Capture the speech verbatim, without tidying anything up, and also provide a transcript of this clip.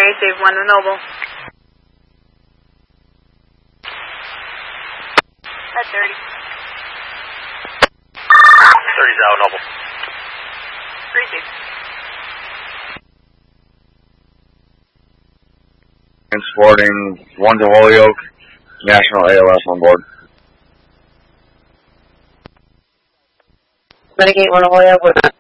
save one to Noble. At thirty. thirty's out, Noble. three six. Transporting one to Holyoke, National A L S on board. Renegade one to Holyoke, with